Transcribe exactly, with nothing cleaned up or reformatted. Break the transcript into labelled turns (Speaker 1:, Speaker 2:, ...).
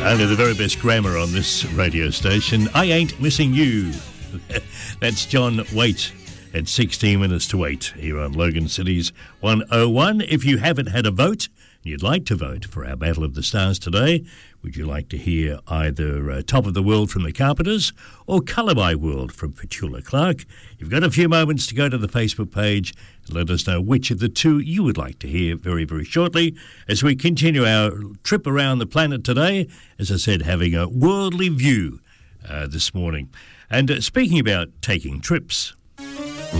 Speaker 1: Only the very best grammar on this radio station. I ain't missing you. That's John Waite at sixteen minutes to eight here on Logan City's one oh one. If you haven't had a vote and you'd like to vote for our Battle of the Stars today, would you like to hear either uh, Top of the World from the Carpenters or Colour My World from Petula Clark? You've got a few moments to go to the Facebook page and let us know which of the two you would like to hear very, very shortly as we continue our trip around the planet today, as I said, having a worldly view uh, this morning. And uh, speaking about taking trips,